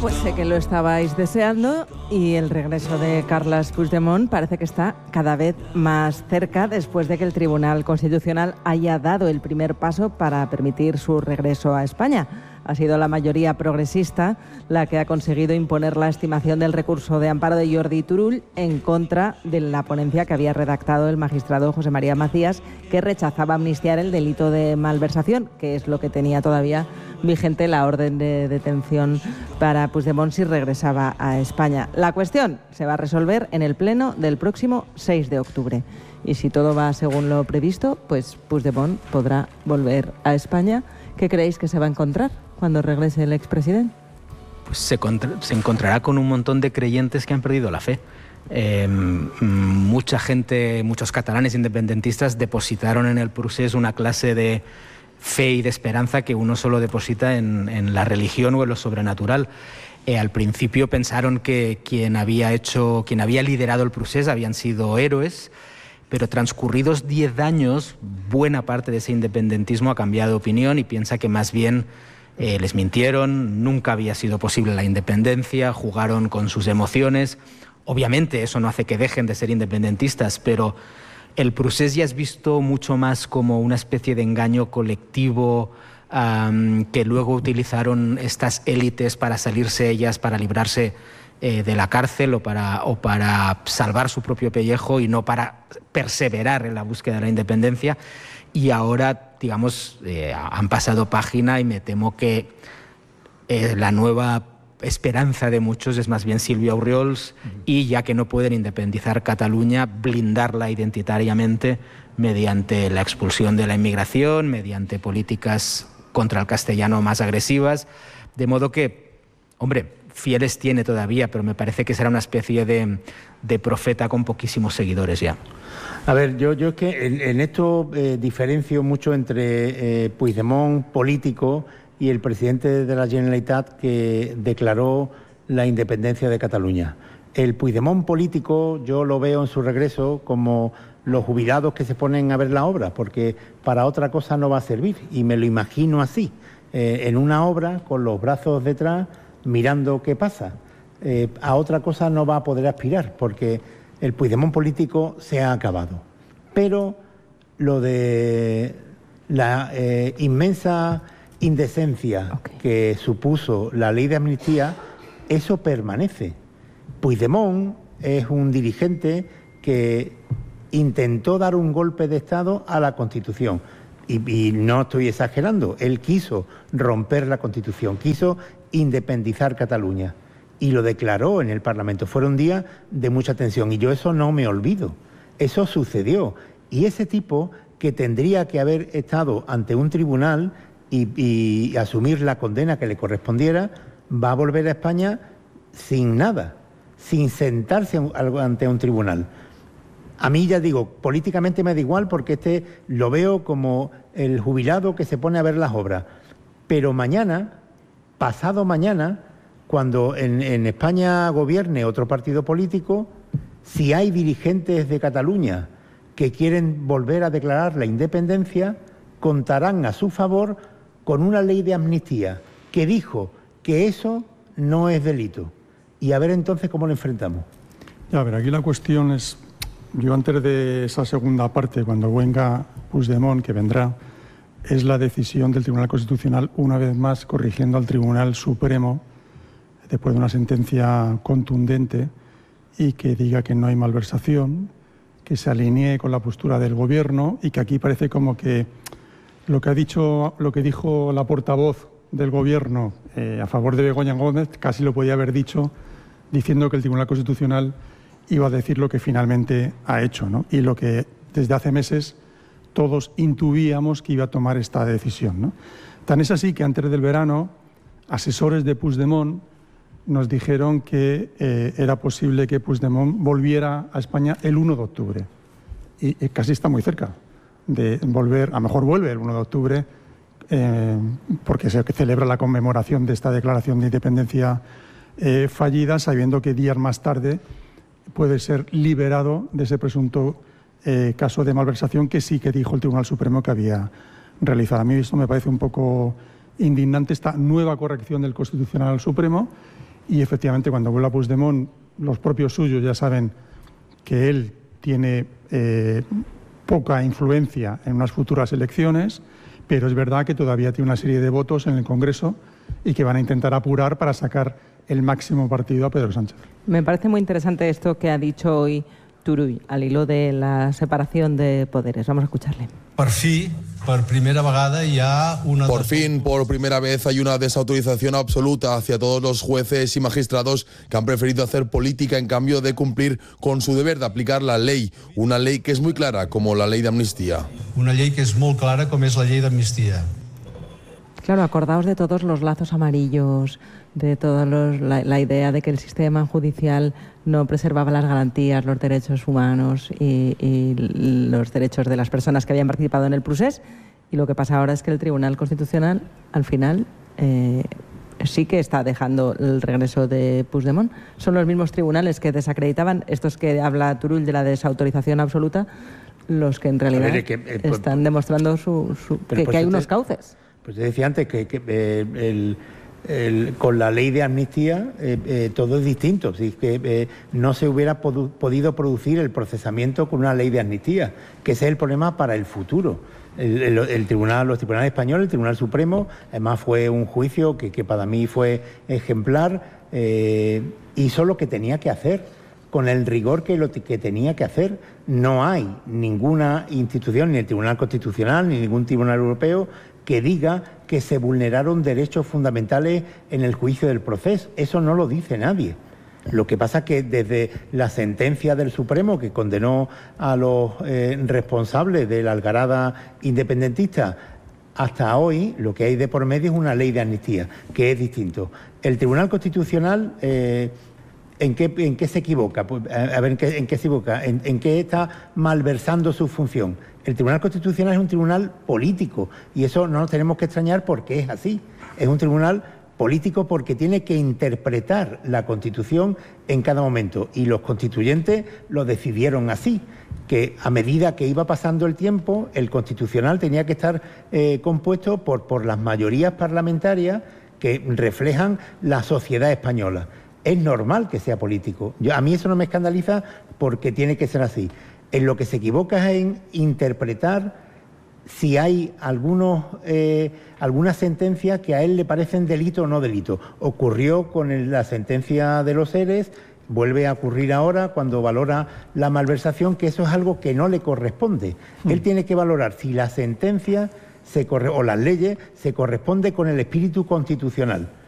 Pues sé que lo estabais deseando y el regreso de Carles Puigdemont parece que está cada vez más cerca después de que el Tribunal Constitucional haya dado el primer paso para permitir su regreso a España. Ha sido la mayoría progresista la que ha conseguido imponer la estimación del recurso de amparo de Jordi Turull en contra de la ponencia que había redactado el magistrado José María Macías, que rechazaba amnistiar el delito de malversación, que es lo que tenía todavía vigente la orden de detención para Puigdemont si regresaba a España. La cuestión se va a resolver en el pleno del próximo 6 de octubre. Y si todo va según lo previsto, pues Puigdemont podrá volver a España. ¿Qué creéis que se va a encontrar cuando regrese el expresidente? Pues se encontrará con un montón de creyentes que han perdido la fe. Mucha gente, muchos catalanes independentistas depositaron en el procés una clase de fe y de esperanza que uno solo deposita en la religión o en lo sobrenatural. Al principio pensaron que quien había liderado el procés habían sido héroes, pero transcurridos 10 años, buena parte de ese independentismo ha cambiado de opinión y piensa que más bien les mintieron, nunca había sido posible la independencia, jugaron con sus emociones. Obviamente eso no hace que dejen de ser independentistas, pero el procés ya es visto mucho más como una especie de engaño colectivo que luego utilizaron estas élites para salirse ellas, para librarse de la cárcel o para salvar su propio pellejo y no para perseverar en la búsqueda de la independencia. Y ahora, digamos, han pasado página y me temo que la nueva esperanza de muchos es más bien Silvia Orriols y, ya que no pueden independizar Cataluña, blindarla identitariamente mediante la expulsión de la inmigración, mediante políticas contra el castellano más agresivas. De modo que, hombre, fieles tiene todavía, pero me parece que será una especie de profeta con poquísimos seguidores ya. A ver, yo es que en esto diferencio mucho entre Puigdemont político y el presidente de la Generalitat que declaró la independencia de Cataluña. El Puigdemont político yo lo veo en su regreso como los jubilados que se ponen a ver la obra, porque para otra cosa no va a servir, y me lo imagino así, en una obra con los brazos detrás mirando qué pasa. A otra cosa no va a poder aspirar, porque el Puigdemont político se ha acabado. Pero lo de la inmensa indecencia que supuso la ley de amnistía, eso permanece. Puigdemont es un dirigente que intentó dar un golpe de Estado a la Constitución. Y no estoy exagerando, él quiso romper la Constitución, quiso independizar Cataluña y lo declaró en el Parlamento. Fueron días de mucha tensión y yo eso no me olvido. Eso sucedió y ese tipo que tendría que haber estado ante un tribunal y asumir la condena que le correspondiera, va a volver a España sin nada, sin sentarse ante un tribunal. A mí, ya digo, políticamente me da igual porque lo veo como el jubilado que se pone a ver las obras. Pero mañana, pasado mañana, cuando en España gobierne otro partido político, si hay dirigentes de Cataluña que quieren volver a declarar la independencia, contarán a su favor con una ley de amnistía que dijo que eso no es delito. Y a ver entonces cómo lo enfrentamos. Ya, a ver, aquí la cuestión es, yo antes de esa segunda parte, cuando venga Puigdemont, que vendrá, es la decisión del Tribunal Constitucional, una vez más corrigiendo al Tribunal Supremo, después de una sentencia contundente, y que diga que no hay malversación, que se alinee con la postura del Gobierno, y que aquí parece como que lo que dijo la portavoz del Gobierno a favor de Begoña Gómez, casi lo podía haber dicho diciendo que el Tribunal Constitucional iba a decir lo que finalmente ha hecho, ¿no? Y lo que desde hace meses todos intuíamos que iba a tomar esta decisión, ¿no? Tan es así que antes del verano, asesores de Puigdemont nos dijeron que era posible que Puigdemont volviera a España el 1 de octubre. Y casi está muy cerca de volver, a lo mejor vuelve el 1 de octubre, porque se celebra la conmemoración de esta declaración de independencia fallida, sabiendo que días más tarde puede ser liberado de ese presunto caso de malversación que sí que dijo el Tribunal Supremo que había realizado. A mí esto me parece un poco indignante, esta nueva corrección del Constitucional al Supremo, y efectivamente cuando vuelva Puigdemont, los propios suyos ya saben que él tiene poca influencia en unas futuras elecciones, pero es verdad que todavía tiene una serie de votos en el Congreso y que van a intentar apurar para sacar el máximo partido a Pedro Sánchez. Me parece muy interesante esto que ha dicho hoy Turull, al hilo de la separación de poderes. Vamos a escucharle. Por fin, por primera vez hay una desautorización absoluta hacia todos los jueces y magistrados que han preferido hacer política en cambio de cumplir con su deber de aplicar la ley, una ley que es muy clara como la ley de amnistía. Una ley que es muy clara como es la ley de amnistía. Claro, acordaos de todos los lazos amarillos, de toda la idea de que el sistema judicial no preservaba las garantías, los derechos humanos y los derechos de las personas que habían participado en el procés. Y lo que pasa ahora es que el Tribunal Constitucional, al final, sí que está dejando el regreso de Puigdemont. Son los mismos tribunales que desacreditaban, estos que habla Turull de la desautorización absoluta, los que en realidad están demostrando que hay unos cauces. Pues te decía antes con la ley de amnistía todo es distinto. Es decir, que no se hubiera podido producir el procesamiento con una ley de amnistía, que ese es el problema para el futuro. Los tribunales españoles, el Tribunal Supremo, además fue un juicio que para mí fue ejemplar, hizo lo que tenía que hacer, con el rigor que tenía que hacer. No hay ninguna institución, ni el Tribunal Constitucional, ni ningún tribunal europeo, que diga que se vulneraron derechos fundamentales en el juicio del proceso. Eso no lo dice nadie. Lo que pasa es que desde la sentencia del Supremo, que condenó a los responsables de la algarada independentista, hasta hoy lo que hay de por medio es una ley de amnistía, que es distinto. El Tribunal Constitucional, ¿en qué se equivoca? Pues, a ver, ¿en qué se equivoca? ¿En qué está malversando su función? El Tribunal Constitucional es un tribunal político y eso no nos tenemos que extrañar porque es así. Es un tribunal político porque tiene que interpretar la Constitución en cada momento y los constituyentes lo decidieron así, que a medida que iba pasando el tiempo el Constitucional tenía que estar compuesto por las mayorías parlamentarias que reflejan la sociedad española. Es normal que sea político. A mí eso no me escandaliza porque tiene que ser así. En lo que se equivoca es en interpretar si hay algunas sentencias que a él le parecen delito o no delito. Ocurrió con la sentencia de los ERES, vuelve a ocurrir ahora cuando valora la malversación, que eso es algo que no le corresponde. Él tiene que valorar si la sentencia o las leyes se corresponde con el espíritu constitucional.